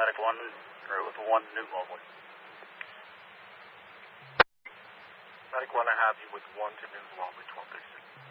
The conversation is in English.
Medic 1, or with 1 Newton Mobley. Medic 1, I have you with 1 to Newton Mobley, 1236.